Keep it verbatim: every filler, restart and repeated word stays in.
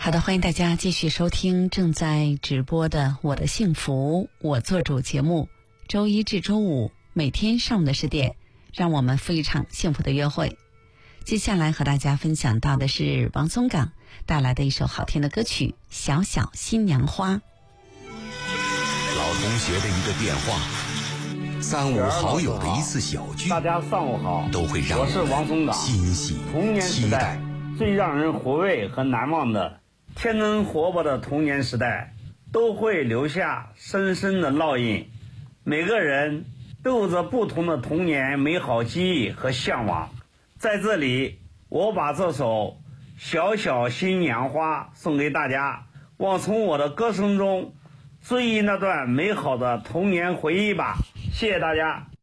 好的，欢迎大家继续收听正在直播的《我的幸福我做主》节目，周一至周五每天上午的十点，让我们赴一场幸福的约会。接下来和大家分享到的是王松岗带来的一首好听的歌曲《小小新娘花》。 老同学的一个电话，三五好友的一次小聚， 大家上午好， 都会让我是王松岗。 欣喜童年时代最让人回味和难忘的天真活泼的童年时代，都会留下深深的烙印。每个人都有着不同的童年美好记忆和向往。在这里，我把这首小小新娘花送给大家，望从我的歌声中追忆那段美好的童年回忆吧。谢谢大家。